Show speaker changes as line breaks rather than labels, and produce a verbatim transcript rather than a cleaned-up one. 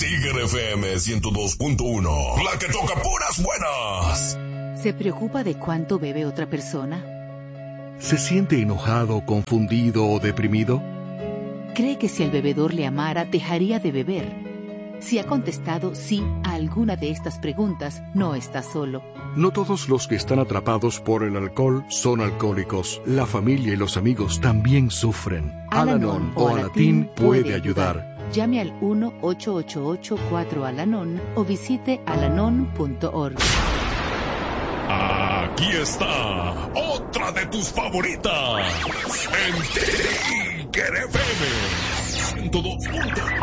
Tiger F M ciento dos punto uno, la que toca puras buenas.
¿Se preocupa de cuánto bebe otra persona?
¿Se siente enojado, confundido o deprimido?
¿Cree que si el bebedor le amara, dejaría de beber? Si ha contestado sí a alguna de estas preguntas, no está solo.
No todos los que están atrapados por el alcohol son alcohólicos. La familia y los amigos también sufren. Al-Anon o Alatín puede ayudar.
Llame al uno ocho ocho ocho cuatro Al-Anon o visite alanon punto org.
Aquí está otra de tus favoritas en Tiger F M ciento dos punto uno.